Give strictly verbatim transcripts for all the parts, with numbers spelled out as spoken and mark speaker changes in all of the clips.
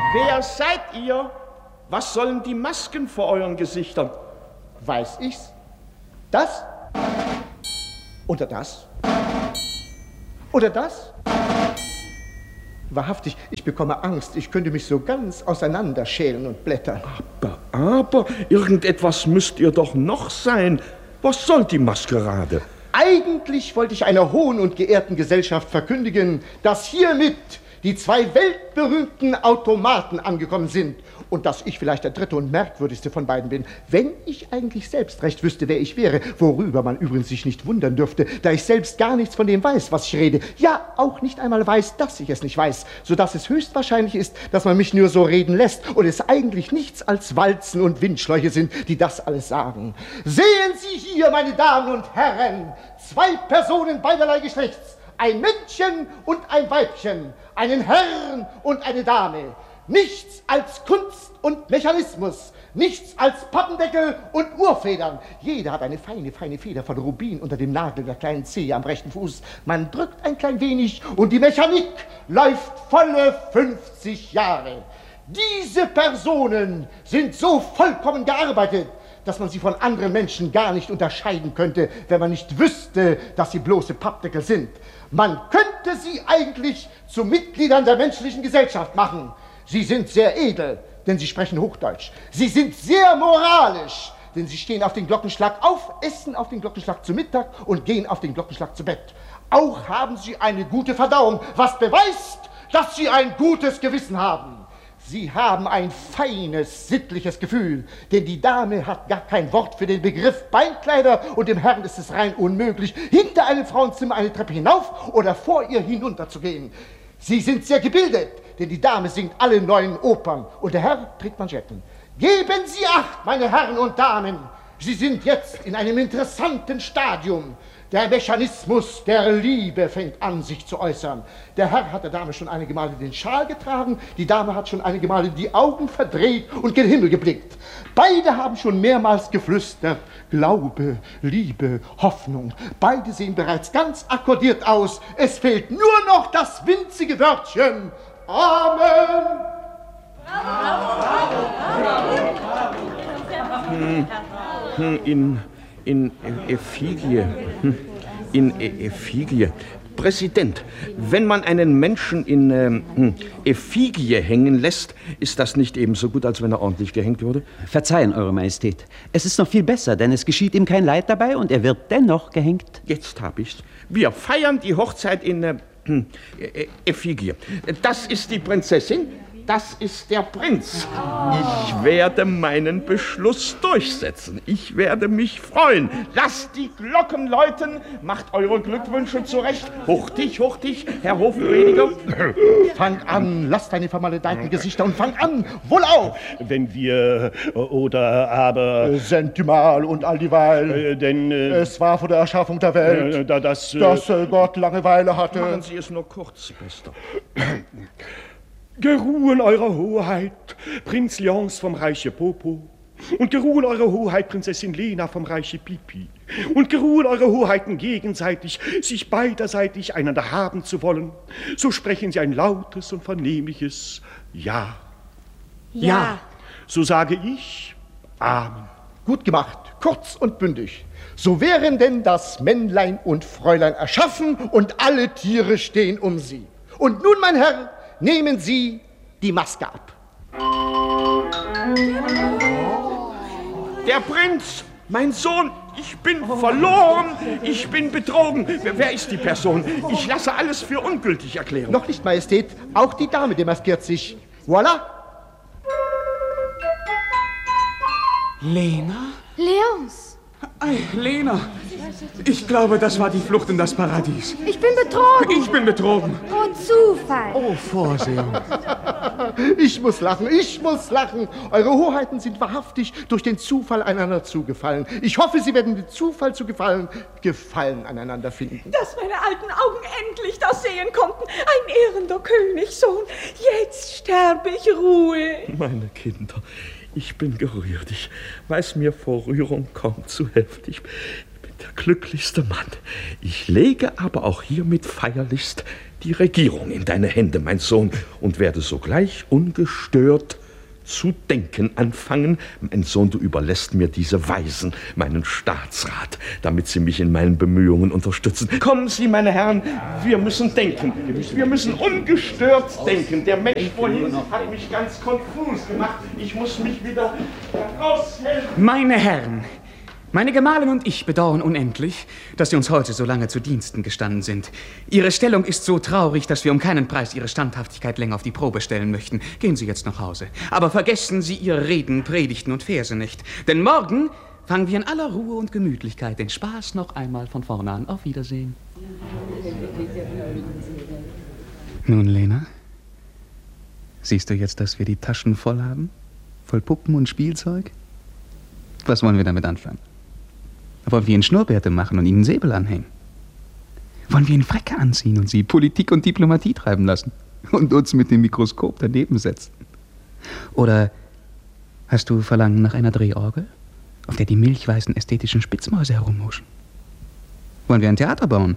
Speaker 1: Wer seid ihr? Was sollen die Masken vor euren Gesichtern?
Speaker 2: Weiß ich's? Das? Oder das? Oder das? Wahrhaftig, ich bekomme Angst. Ich könnte mich so ganz auseinanderschälen und blättern.
Speaker 1: Aber, aber, irgendetwas müsst ihr doch noch sein. Was soll die Maskerade?
Speaker 2: Eigentlich wollte ich einer hohen und geehrten Gesellschaft verkündigen, dass hiermit die zwei weltberühmten Automaten angekommen sind und dass ich vielleicht der dritte und merkwürdigste von beiden bin, wenn ich eigentlich selbst recht wüsste, wer ich wäre, worüber man übrigens sich nicht wundern dürfte, da ich selbst gar nichts von dem weiß, was ich rede, ja, auch nicht einmal weiß, dass ich es nicht weiß, sodass es höchstwahrscheinlich ist, dass man mich nur so reden lässt und es eigentlich nichts als Walzen und Windschläuche sind, die das alles sagen. Sehen Sie hier, meine Damen und Herren, zwei Personen beiderlei Geschlechts, ein Männchen und ein Weibchen, einen Herrn und eine Dame. Nichts als Kunst und Mechanismus, nichts als Pappendeckel und Uhrfedern. Jeder hat eine feine, feine Feder von Rubin unter dem Nagel der kleinen Zehe am rechten Fuß. Man drückt ein klein wenig und die Mechanik läuft volle fünfzig Jahre. Diese Personen sind so vollkommen gearbeitet, dass man sie von anderen Menschen gar nicht unterscheiden könnte, wenn man nicht wüsste, dass sie bloße Pappdeckel sind. Man könnte sie eigentlich zu Mitgliedern der menschlichen Gesellschaft machen. Sie sind sehr edel, denn sie sprechen Hochdeutsch. Sie sind sehr moralisch, denn sie stehen auf den Glockenschlag auf, essen auf den Glockenschlag zu Mittag und gehen auf den Glockenschlag zu Bett. Auch haben sie eine gute Verdauung, was beweist, dass sie ein gutes Gewissen haben. Sie haben ein feines, sittliches Gefühl, denn die Dame hat gar kein Wort für den Begriff Beinkleider und dem Herrn ist es rein unmöglich, hinter einem Frauenzimmer eine Treppe hinauf oder vor ihr hinunter zu gehen. Sie sind sehr gebildet, denn die Dame singt alle neuen Opern und der Herr trägt Manschetten. Geben Sie Acht, meine Herren und Damen, Sie sind jetzt in einem interessanten Stadium. Der Mechanismus der Liebe fängt an, sich zu äußern. Der Herr hat der Dame schon einige Male den Schal getragen, die Dame hat schon einige Male die Augen verdreht und gen Himmel geblickt. Beide haben schon mehrmals geflüstert, Glaube, Liebe, Hoffnung. Beide sehen bereits ganz akkordiert aus. Es fehlt nur noch das winzige Wörtchen. Amen.
Speaker 1: Hm, hm, in... In Effigie. In Effigie. Präsident, wenn man einen Menschen in ähm, Effigie hängen lässt, ist das nicht ebenso gut, als wenn er ordentlich gehängt wurde?
Speaker 3: Verzeihen, Eure Majestät. Es ist noch viel besser, denn es geschieht ihm kein Leid dabei und er wird dennoch gehängt.
Speaker 1: Jetzt hab ich's. Wir feiern die Hochzeit in äh, Effigie. Das ist die Prinzessin. Das ist der Prinz. Ich werde meinen Beschluss durchsetzen. Ich werde mich freuen. Lasst die Glocken läuten. Macht eure Glückwünsche zurecht. Hurtig, hurtig, Herr Hofprediger.
Speaker 2: Fang an, lasst deine vermaledeiten Gesichter und fang an. Wohlauf.
Speaker 4: Wenn wir oder aber...
Speaker 2: Sentimental und all dieweil.
Speaker 4: Äh, denn... Äh,
Speaker 2: es war vor der Erschaffung der Welt,
Speaker 4: äh, da das... Äh,
Speaker 2: dass äh, Gott Langeweile hatte.
Speaker 1: Machen Sie es nur kurz, Bester.
Speaker 4: Geruhen Eurer Hoheit, Prinz Lyons vom Reiche Popo, und geruhen Eure Hoheit, Prinzessin Lena vom Reiche Pipi, und geruhen Eure Hoheiten gegenseitig, sich beiderseitig einander haben zu wollen, so sprechen Sie ein lautes und vernehmliches Ja.
Speaker 5: Ja. Ja.
Speaker 4: So sage ich Amen.
Speaker 2: Gut gemacht, kurz und bündig. So wären denn das Männlein und Fräulein erschaffen und alle Tiere stehen um sie. Und nun, mein Herr, nehmen Sie die Maske ab.
Speaker 1: Der Prinz, mein Sohn, ich bin verloren, ich bin betrogen. Wer, wer ist die Person? Ich lasse alles für ungültig erklären.
Speaker 2: Noch nicht, Majestät, auch die Dame demaskiert sich. Voilà.
Speaker 6: Lena?
Speaker 5: Leons.
Speaker 6: Ei, Lena, ich glaube, das war die Flucht in das Paradies.
Speaker 5: Ich bin betrogen.
Speaker 6: Ich bin betrogen.
Speaker 5: Und Zufall.
Speaker 6: Oh, Vorsehung.
Speaker 2: Ich muss lachen, ich muss lachen. Eure Hoheiten sind wahrhaftig durch den Zufall einander zugefallen. Ich hoffe, Sie werden den Zufall zu gefallen, Gefallen aneinander finden.
Speaker 7: Dass meine alten Augen endlich das sehen konnten. Ein ehrender Königssohn. Jetzt sterbe ich Ruhe.
Speaker 1: Meine Kinder, ich bin gerührt. Ich weiß mir vor Rührung kaum zu heftig. Ich bin der glücklichste Mann. Ich lege aber auch hiermit feierlichst die Regierung in deine Hände, mein Sohn, und werde sogleich ungestört zu denken anfangen. Mein Sohn, du überlässt mir diese Weisen, meinen Staatsrat, damit sie mich in meinen Bemühungen unterstützen. Kommen Sie, meine Herren, wir müssen denken. Wir müssen ungestört denken. Der Mensch vorhin hat mich ganz konfus gemacht. Ich muss mich wieder heraushelfen.
Speaker 6: Meine Herren, meine Gemahlin und ich bedauern unendlich, dass Sie uns heute so lange zu Diensten gestanden sind. Ihre Stellung ist so traurig, dass wir um keinen Preis Ihre Standhaftigkeit länger auf die Probe stellen möchten. Gehen Sie jetzt nach Hause. Aber vergessen Sie Ihre Reden, Predigten und Verse nicht. Denn morgen fangen wir in aller Ruhe und Gemütlichkeit den Spaß noch einmal von vorne an. Auf Wiedersehen. Nun, Lena, siehst du jetzt, dass wir die Taschen voll haben? Voll Puppen und Spielzeug? Was wollen wir damit anfangen? Wollen wir ihnen Schnurrbärte machen und ihnen Säbel anhängen? Wollen wir ihnen Fräcke anziehen und sie Politik und Diplomatie treiben lassen und uns mit dem Mikroskop daneben setzen? Oder hast du Verlangen nach einer Drehorgel, auf der die milchweißen ästhetischen Spitzmäuse herumhuschen? Wollen wir ein Theater bauen?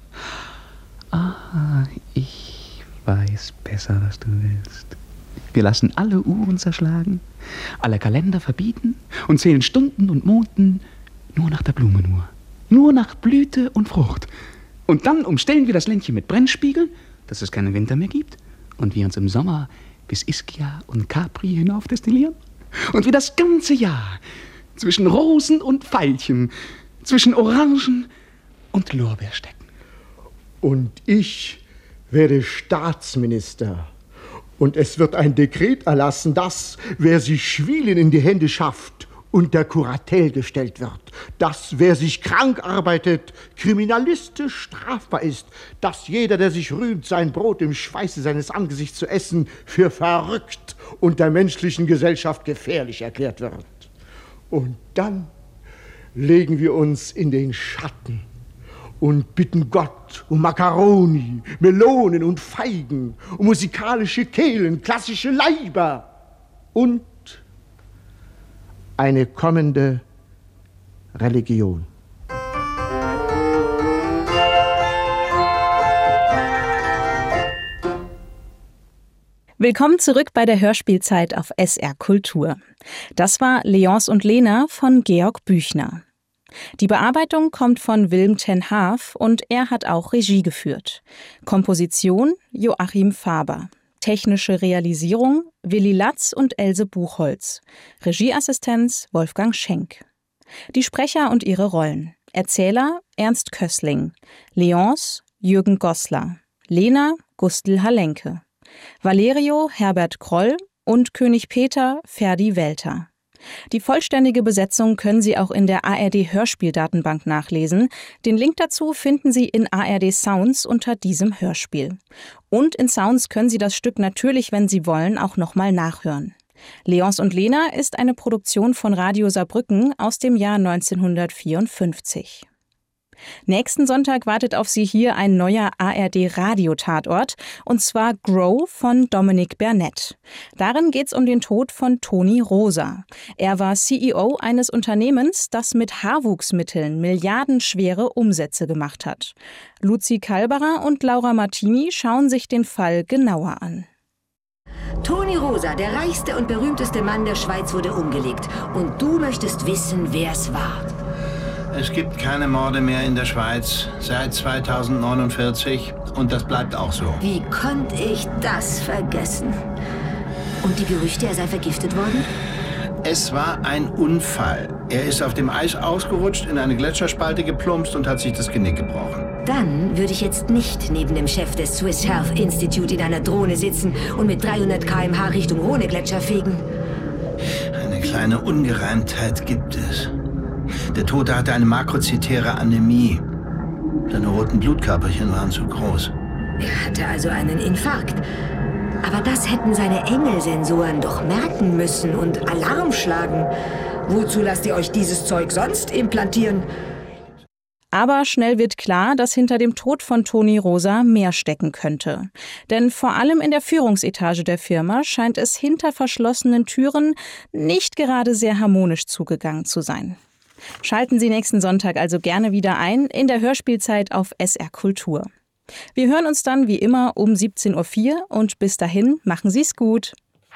Speaker 6: Ah, ich weiß besser, was du willst. Wir lassen alle Uhren zerschlagen, alle Kalender verbieten und zählen Stunden und Monden nur nach der Blumenuhr. Nur nach Blüte und Frucht. Und dann umstellen wir das Ländchen mit Brennspiegeln, dass es keinen Winter mehr gibt, und wir uns im Sommer bis Ischia und Capri hinauf destillieren. Und wir das ganze Jahr zwischen Rosen und Veilchen, zwischen Orangen und Lorbeer stecken.
Speaker 2: Und ich werde Staatsminister. Und es wird ein Dekret erlassen, dass, wer sich Schwielen in die Hände schafft, unter Kuratel gestellt wird, dass, wer sich krank arbeitet, kriminalistisch strafbar ist, dass jeder, der sich rühmt, sein Brot im Schweiße seines Angesichts zu essen, für verrückt und der menschlichen Gesellschaft gefährlich erklärt wird. Und dann legen wir uns in den Schatten und bitten Gott um Makaroni, Melonen und Feigen, um musikalische Kehlen, klassische Leiber und eine kommende Religion.
Speaker 8: Willkommen zurück bei der Hörspielzeit auf S R Kultur. Das war Léonce und Lena von Georg Büchner. Die Bearbeitung kommt von Wilm ten Haaf und er hat auch Regie geführt. Komposition Joachim Faber. Technische Realisierung Willi Latz und Else Buchholz. Regieassistenz Wolfgang Schenk. Die Sprecher und ihre Rollen. Erzähler Ernst Kössling. Léonce Jürgen Goslar. Lena Gustl Halenke. Valerio Herbert Kroll und König Peter Ferdi Welter. Die vollständige Besetzung können Sie auch in der A R D-Hörspieldatenbank nachlesen. Den Link dazu finden Sie in A R D Sounds unter diesem Hörspiel. Und in Sounds können Sie das Stück natürlich, wenn Sie wollen, auch nochmal nachhören. Léonce und Lena ist eine Produktion von Radio Saarbrücken aus dem Jahr neunzehnhundertvierundfünfzig. Nächsten Sonntag wartet auf Sie hier ein neuer A R D-Radio-Tatort, und zwar Grow von Dominic Bernett. Darin geht es um den Tod von Toni Rosa. Er war C E O eines Unternehmens, das mit Haarwuchsmitteln milliardenschwere Umsätze gemacht hat. Luzi Kalberer und Laura Martini schauen sich den Fall genauer an.
Speaker 9: Toni Rosa, der reichste und berühmteste Mann der Schweiz, wurde umgelegt. Und du möchtest wissen, wer es war.
Speaker 10: Es gibt keine Morde mehr in der Schweiz seit zweitausendneunundvierzig und das bleibt auch so.
Speaker 9: Wie konnte ich das vergessen? Und die Gerüchte, er sei vergiftet worden?
Speaker 10: Es war ein Unfall. Er ist auf dem Eis ausgerutscht, in eine Gletscherspalte geplumpst und hat sich das Genick gebrochen.
Speaker 9: Dann würde ich jetzt nicht neben dem Chef des Swiss Health Institute in einer Drohne sitzen und mit dreihundert Kilometer pro Stunde Richtung Rhone-Gletscher fegen.
Speaker 10: Eine kleine Ungereimtheit gibt es. Der Tote hatte eine makrozytäre Anämie. Seine roten Blutkörperchen waren zu groß.
Speaker 9: Er hatte also einen Infarkt. Aber das hätten seine Engelsensoren doch merken müssen und Alarm schlagen. Wozu lasst ihr euch dieses Zeug sonst implantieren?
Speaker 8: Aber schnell wird klar, dass hinter dem Tod von Toni Rosa mehr stecken könnte. Denn vor allem in der Führungsetage der Firma scheint es hinter verschlossenen Türen nicht gerade sehr harmonisch zugegangen zu sein. Schalten Sie nächsten Sonntag also gerne wieder ein in der Hörspielzeit auf S R Kultur. Wir hören uns dann wie immer um siebzehn Uhr vier und bis dahin machen Sie es gut.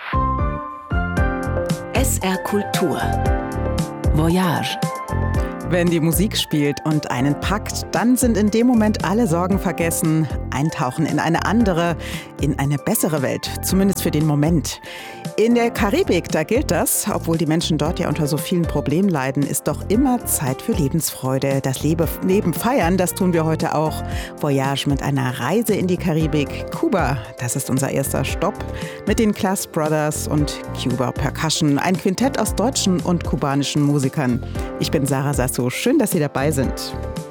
Speaker 11: S R Kultur. Voyage.
Speaker 12: Wenn die Musik spielt und einen packt, dann sind in dem Moment alle Sorgen vergessen, eintauchen in eine andere, in eine bessere Welt, zumindest für den Moment. In der Karibik, da gilt das, obwohl die Menschen dort ja unter so vielen Problemen leiden, ist doch immer Zeit für Lebensfreude. Das Leben feiern, das tun wir heute auch. Voyage mit einer Reise in die Karibik. Kuba, das ist unser erster Stopp mit den Class Brothers und Cuba Percussion, ein Quintett aus deutschen und kubanischen Musikern. Ich bin Sarah Sasso, schön, dass Sie dabei sind.